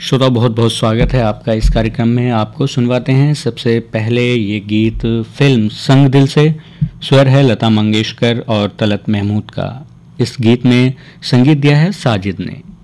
श्रोता बहुत बहुत स्वागत है आपका इस कार्यक्रम में। आपको सुनवाते हैं सबसे पहले ये गीत फिल्म संग दिल से। स्वर है लता मंगेशकर और तलत महमूद का। इस गीत में संगीत दिया है साजिद ने।